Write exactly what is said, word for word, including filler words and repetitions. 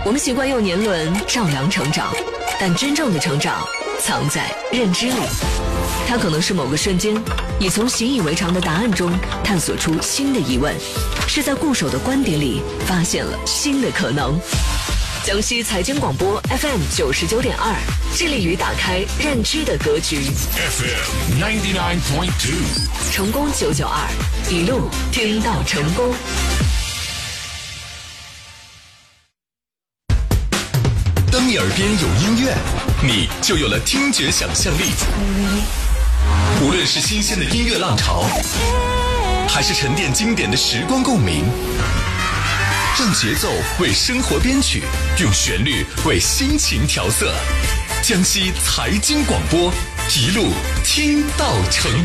我们习惯用年轮丈量成长，但真正的成长藏在认知里。它可能是某个瞬间，你从习以为常的答案中探索出新的疑问，是在固守的观点里发现了新的可能。江西财经广播 F M 九十九点二，致力于打开认知的格局。 F M ninety nine point two， 成功九九二，一路听到成功。 当你耳边有音乐，你就有了听觉想象力。无论是新鲜的音乐浪潮，还是沉淀经典的时光共鸣，让节奏为生活编曲，用旋律为心情调色。江西财经广播，一路听到成功。